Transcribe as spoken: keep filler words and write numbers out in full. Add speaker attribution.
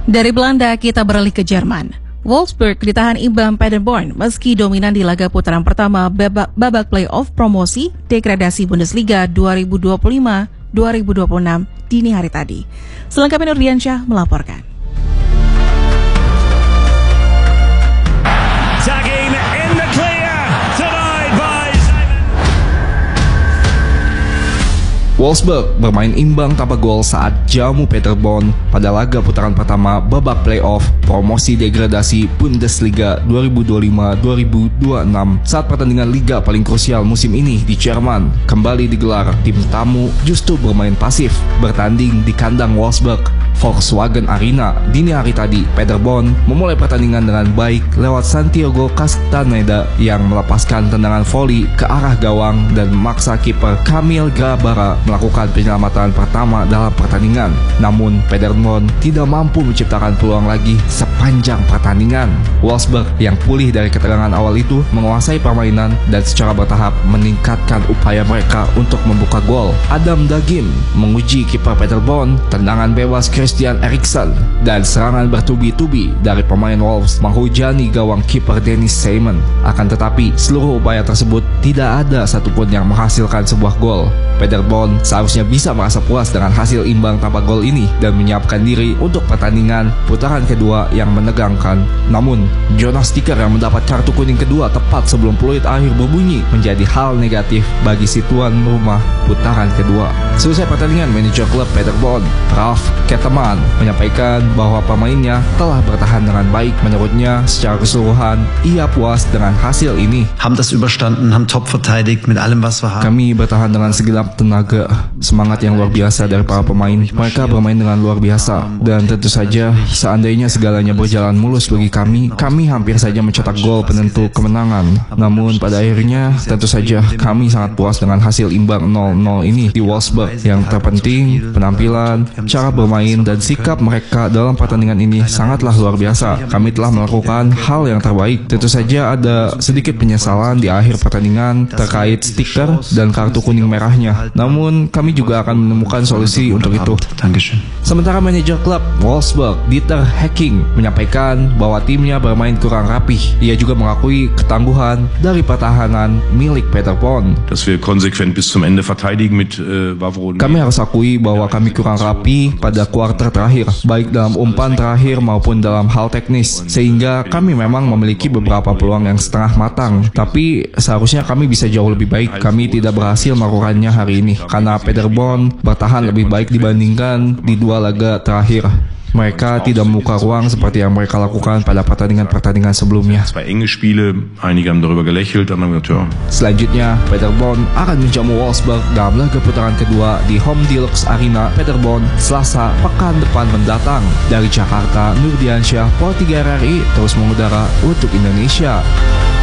Speaker 1: Dari Belanda kita beralih ke Jerman. Wolfsburg ditahan imbang Paderborn meski dominan di laga putaran pertama babak, babak play-off promosi degradasi Bundesliga dua ribu dua puluh lima dua ribu dua puluh enam dini hari tadi. Selengkapnya Nurdiansyah melaporkan.
Speaker 2: Wolfsburg bermain imbang tanpa gol saat jamu Paderborn pada laga putaran pertama babak play-off promosi degradasi Bundesliga dua ribu dua puluh lima dua ribu dua puluh enam saat pertandingan liga paling krusial musim ini di Jerman kembali digelar. Tim tamu justru bermain pasif bertanding di kandang Wolfsburg Volkswagen Arena dini hari tadi. Paderborn memulai pertandingan dengan baik lewat Santiago Castaneda yang melepaskan tendangan voli ke arah gawang dan memaksa kiper Kamil Grabara melakukan penyelamatan pertama dalam pertandingan. Namun Paderborn tidak mampu menciptakan peluang lagi sepanjang pertandingan. Wolfsburg yang pulih dari ketegangan awal itu menguasai permainan dan secara bertahap meningkatkan upaya mereka untuk membuka gol. Adam Dagim menguji kiper Paderborn, tendangan bebas Christian Eriksen dan serangan bertubi-tubi dari pemain Wolves menghujani gawang kiper Dennis Seiman. Akan tetapi seluruh upaya tersebut tidak ada satupun yang menghasilkan sebuah gol. Paderborn seharusnya bisa merasa puas dengan hasil imbang tanpa gol ini dan menyiapkan diri untuk pertandingan putaran kedua yang menegangkan. Namun Jonas Sticker yang mendapat kartu kuning kedua tepat sebelum peluit akhir berbunyi menjadi hal negatif bagi si tuan rumah putaran kedua. Selesai pertandingan, manajer klub Paderborn Ralf Kettemann menyampaikan bahwa pemainnya telah bertahan dengan baik. Menurutnya secara keseluruhan ia puas dengan hasil ini.
Speaker 3: Haben das überstanden, haben top verteidigt mit allem was wir haben.
Speaker 2: Kami bertahan dengan segenap tenaga, semangat yang luar biasa dari para pemain. Mereka bermain dengan luar biasa dan tentu saja seandainya segalanya berjalan mulus bagi kami, kami hampir saja mencetak gol penentu kemenangan. Namun pada akhirnya tentu saja kami sangat puas dengan hasil imbang nol nol ini di Wolfsburg. Yang terpenting penampilan, cara bermain dan sikap mereka dalam pertandingan ini sangatlah luar biasa. Kami telah melakukan hal yang terbaik. Tentu saja ada sedikit penyesalan di akhir pertandingan terkait stiker dan kartu kuning merahnya. Namun kami juga akan menemukan solusi untuk itu. Sementara manajer klub Wolfsburg Dieter Hecking menyampaikan bahwa timnya bermain kurang rapih. Ia juga mengakui ketangguhan dari pertahanan milik Paderborn. Kami harus akui bahwa kami kurang rapi pada kuarter terakhir, baik dalam umpan terakhir maupun dalam hal teknis, sehingga kami memang memiliki beberapa peluang yang setengah matang. Tapi seharusnya kami bisa jauh lebih baik. Kami tidak berhasil melakukannya hari ini karena Paderborn bertahan lebih baik dibandingkan di dua laga terakhir. Mereka tidak membuka ruang seperti yang mereka lakukan pada pertandingan-pertandingan sebelumnya. Selanjutnya, Paderborn akan menjamu Wolfsburg dalam laga putaran kedua di Home Deluxe Arena Paderborn Selasa pekan depan mendatang. Dari Jakarta, Nurdiansyah, Pro tiga R R I terus mengudara untuk Indonesia.